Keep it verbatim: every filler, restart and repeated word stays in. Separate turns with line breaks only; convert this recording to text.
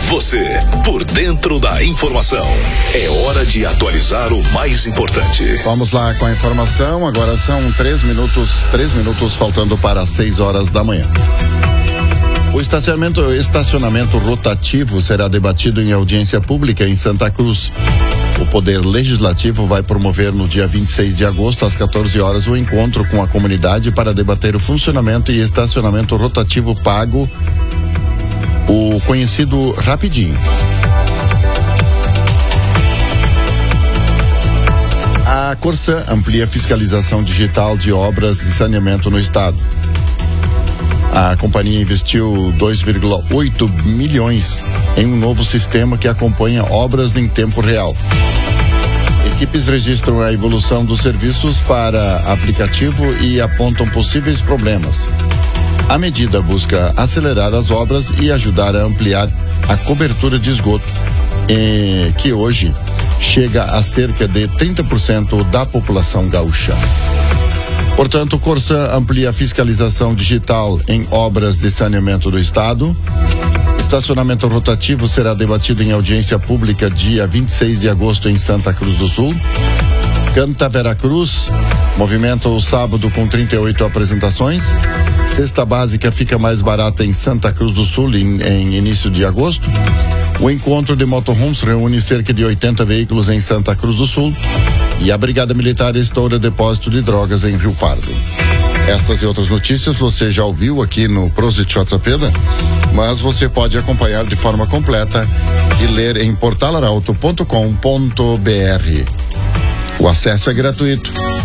Você, por dentro da informação. É hora de atualizar o mais importante.
Vamos lá com a informação. Agora são três minutos, três minutos faltando para seis horas da manhã. O estacionamento, estacionamento rotativo será debatido em audiência pública em Santa Cruz. O Poder Legislativo vai promover no dia vinte e seis de agosto, às quatorze horas, o encontro com a comunidade para debater o funcionamento e estacionamento rotativo pago, o conhecido Rapidinho. A Corsan amplia a fiscalização digital de obras de saneamento no estado. A companhia investiu dois vírgula oito milhões em um novo sistema que acompanha obras em tempo real. Equipes registram a evolução dos serviços para aplicativo e apontam possíveis problemas. A medida busca acelerar as obras e ajudar a ampliar a cobertura de esgoto, eh, que hoje chega a cerca de trinta por cento da população gaúcha. Portanto, o Corsan amplia a fiscalização digital em obras de saneamento do estado. Estacionamento rotativo será debatido em audiência pública dia vinte e seis de agosto em Santa Cruz do Sul. Canta Veracruz movimenta o sábado com trinta e oito apresentações. Cesta básica fica mais barata em Santa Cruz do Sul em, em início de agosto. O encontro de motorhomes reúne cerca de oitenta veículos em Santa Cruz do Sul. E a Brigada Militar estoura depósito de drogas em Rio Pardo. Estas e outras notícias você já ouviu aqui no Prosit WhatsApp, mas você pode acompanhar de forma completa e ler em portal arauto ponto com ponto br. O acesso é gratuito.